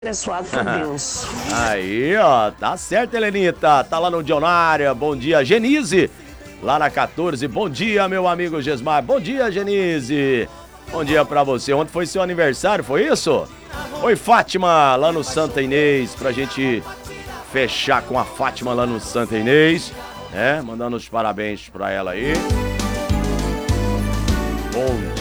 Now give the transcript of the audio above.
abençoado por Deus. Aí, ó, tá certo, Helenita. Tá lá no Dionária. Bom dia, Genise. Lá na 14. Bom dia, meu amigo Gesmar. Bom dia, Genise. Bom dia pra você. Ontem foi seu aniversário, foi isso? Oi, Fátima, lá no Santa Inês, pra gente fechar com a Fátima lá no Santa Inês, né? Mandando os parabéns pra ela aí. Bom dia.